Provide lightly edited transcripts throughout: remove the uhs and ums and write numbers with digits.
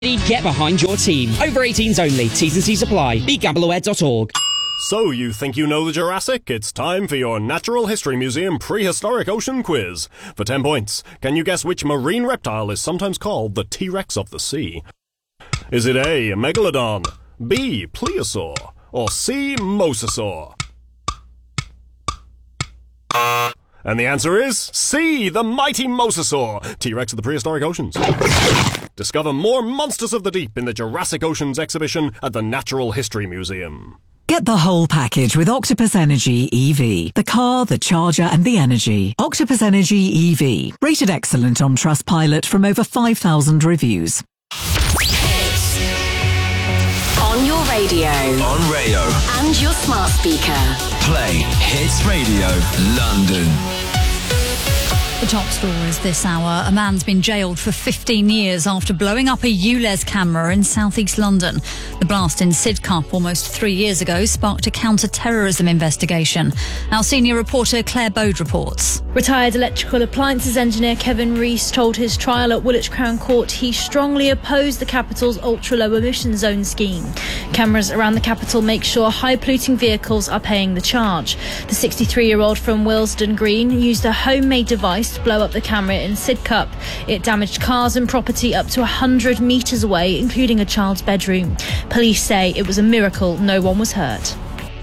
Get behind your team. Over 18s only. T's and C's apply. BeGambleAware.org. So you think you know the Jurassic? It's time for your Natural History Museum Prehistoric Ocean Quiz. For 10 points, can you guess which marine reptile is sometimes called the T-Rex of the sea? Is it A, Megalodon, B, Plesiosaur, or C, Mosasaur? And the answer is C, the mighty Mosasaur, T-Rex of the prehistoric oceans. Discover more monsters of the deep in the Jurassic Oceans exhibition at the Natural History Museum. Get the whole package with Octopus Energy EV. The car, the charger and the energy. Octopus Energy EV. Rated excellent on Trustpilot from over 5,000 reviews. On your radio. On Rayo. And your smart speaker. Play Hits Radio London. The top stories this hour. A man's been jailed for 15 years after blowing up a ULEZ camera in southeast London. The blast in Sidcup almost 3 years ago sparked a counter-terrorism investigation. Our senior reporter Claire Bode reports. Retired electrical appliances engineer Kevin Rees told his trial at Woolwich Crown Court he strongly opposed the capital's ultra-low emission zone scheme. Cameras around the capital make sure high-polluting vehicles are paying the charge. The 63-year-old from Willesden Green used a homemade device to blow up the camera in Sidcup. It damaged cars and property up to 100 metres away, including a child's bedroom. Police say it was a miracle no one was hurt.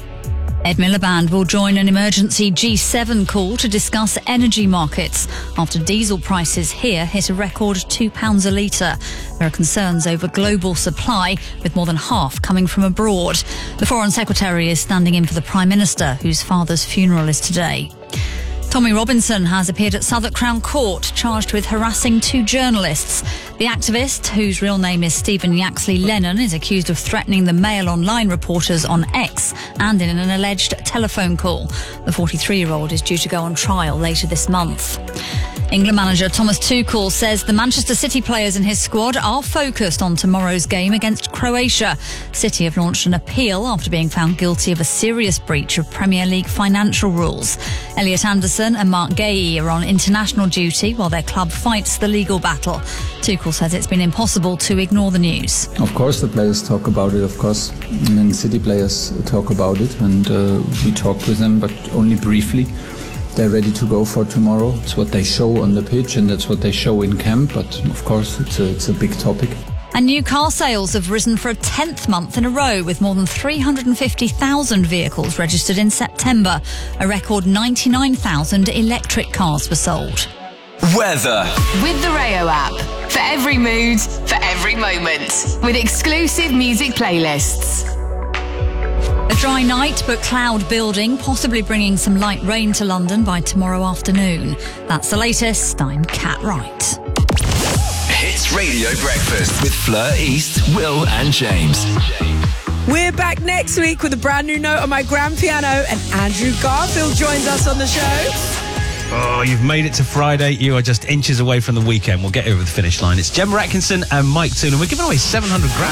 Ed Miliband will join an emergency G7 call to discuss energy markets after diesel prices here hit a record £2 a litre. There are concerns over global supply, with more than half coming from abroad. The Foreign Secretary is standing in for the Prime Minister, whose father's funeral is today. Tommy Robinson has appeared at Southwark Crown Court, charged with harassing 2 journalists. The activist, whose real name is Stephen Yaxley Lennon, is accused of threatening the Mail Online reporters on X and in an alleged telephone call. The 43-year-old is due to go on trial later this month. England manager Thomas Tuchel says the Manchester City players in his squad are focused on tomorrow's game against Croatia. City have launched an appeal after being found guilty of a serious breach of Premier League financial rules. Elliot Anderson and Mark Gahey are on international duty while their club fights the legal battle. Tuchel says it's been impossible to ignore the news. Of course the players talk about it, of course. And City players talk about it, and we talk with them, but only briefly. They're ready to go for tomorrow. It's what they show on the pitch and that's what they show in camp, but of course it's a big topic. And new car sales have risen for a 10th month in a row, with more than 350,000 vehicles registered in September. A record 99,000 electric cars were sold. Weather. With the Rayo app. For every mood, for every moment. With exclusive music playlists. A dry night, but cloud building, possibly bringing some light rain to London by tomorrow afternoon. That's the latest. I'm Kat Wright. Hits Radio Breakfast with Fleur East, Will and James. We're back next week with a brand new note on my grand piano, and Andrew Garfield joins us on the show. Oh, you've made it to Friday. You are just inches away from the weekend. We'll get over the finish line. It's Gemma Atkinson and Mike Toole, and we're giving away 700 grand.